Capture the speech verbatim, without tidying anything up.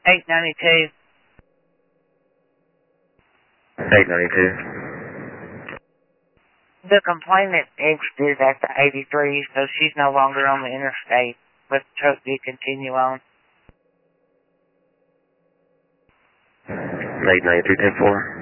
eight ninety-two. eight ninety-two. The complainant exited at the eighty-three, so she's no longer on the interstate, but the truck did continue on. eight ninety-two, ten four.